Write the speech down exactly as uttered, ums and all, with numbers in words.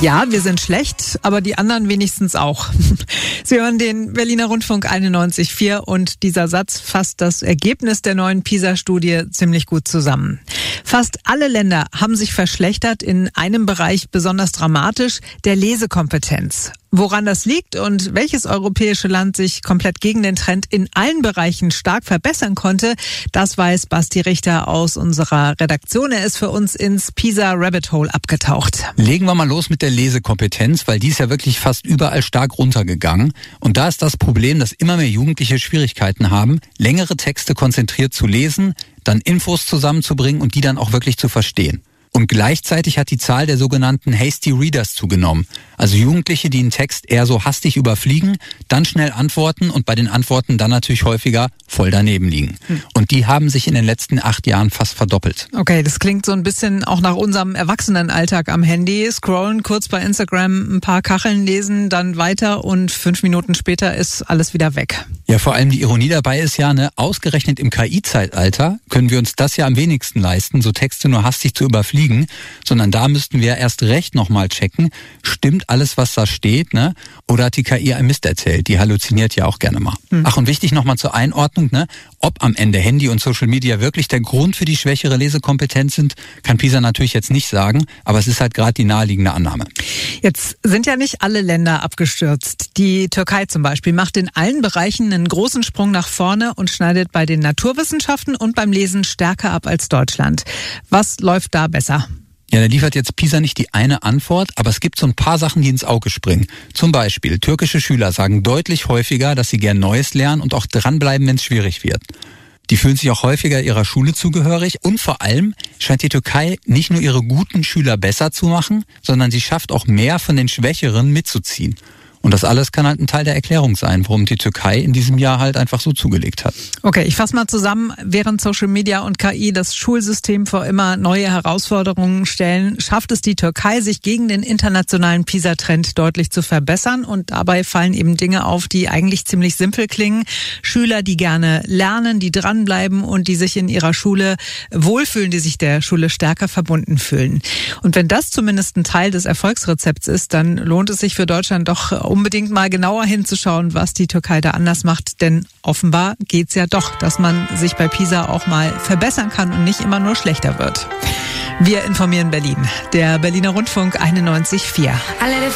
Ja, wir sind schlecht, aber die anderen wenigstens auch. Sie hören den Berliner Rundfunk einundneunzig Komma vier und dieser Satz fasst das Ergebnis der neuen PISA-Studie ziemlich gut zusammen. Fast alle Länder haben sich verschlechtert, in einem Bereich besonders dramatisch, der Lesekompetenz. Woran das liegt und welches europäische Land sich komplett gegen den Trend in allen Bereichen stark verbessern konnte, das weiß Basti Richter aus unserer Redaktion. Er ist für uns ins PISA Rabbit Hole abgetaucht. Legen wir mal los mit der Lesekompetenz, weil die ist ja wirklich fast überall stark runtergegangen. Und da ist das Problem, dass immer mehr Jugendliche Schwierigkeiten haben, längere Texte konzentriert zu lesen, dann Infos zusammenzubringen und die dann auch wirklich zu verstehen. Und gleichzeitig hat die Zahl der sogenannten Hasty Readers zugenommen. Also Jugendliche, die einen Text eher so hastig überfliegen, dann schnell antworten und bei den Antworten dann natürlich häufiger voll daneben liegen. Hm. Und die haben sich in den letzten acht Jahren fast verdoppelt. Okay, das klingt so ein bisschen auch nach unserem Erwachsenenalltag am Handy. Scrollen, kurz bei Instagram ein paar Kacheln lesen, dann weiter und fünf Minuten später ist alles wieder weg. Ja, vor allem die Ironie dabei ist ja, ne, ausgerechnet im K I-Zeitalter können wir uns das ja am wenigsten leisten, so Texte nur hastig zu überfliegen, sondern da müssten wir erst recht nochmal checken, stimmt alles, was da steht, ne? Oder hat die K I einen Mist erzählt? Die halluziniert ja auch gerne mal. Hm. Ach, und wichtig nochmal zur Einordnung, ne? Ob am Ende Handy und Social Media wirklich der Grund für die schwächere Lesekompetenz sind, kann PISA natürlich jetzt nicht sagen, aber es ist halt gerade die naheliegende Annahme. Jetzt sind ja nicht alle Länder abgestürzt. Die Türkei zum Beispiel macht in allen Bereichen einen großen Sprung nach vorne und schneidet bei den Naturwissenschaften und beim Lesen stärker ab als Deutschland. Was läuft da besser? Ja, da liefert jetzt PISA nicht die eine Antwort, aber es gibt so ein paar Sachen, die ins Auge springen. Zum Beispiel, türkische Schüler sagen deutlich häufiger, dass sie gern Neues lernen und auch dranbleiben, wenn es schwierig wird. Die fühlen sich auch häufiger ihrer Schule zugehörig und vor allem scheint die Türkei nicht nur ihre guten Schüler besser zu machen, sondern sie schafft auch mehr von den Schwächeren mitzuziehen. Und das alles kann halt ein Teil der Erklärung sein, warum die Türkei in diesem Jahr halt einfach so zugelegt hat. Okay, ich fasse mal zusammen. Während Social Media und K I das Schulsystem vor immer neue Herausforderungen stellen, schafft es die Türkei, sich gegen den internationalen PISA-Trend deutlich zu verbessern. Und dabei fallen eben Dinge auf, die eigentlich ziemlich simpel klingen. Schüler, die gerne lernen, die dranbleiben und die sich in ihrer Schule wohlfühlen, die sich der Schule stärker verbunden fühlen. Und wenn das zumindest ein Teil des Erfolgsrezepts ist, dann lohnt es sich für Deutschland doch unbedingt mal genauer hinzuschauen, was die Türkei da anders macht. Denn offenbar geht's ja doch, dass man sich bei PISA auch mal verbessern kann und nicht immer nur schlechter wird. Wir informieren Berlin. Der Berliner Rundfunk einundneunzig Komma vier.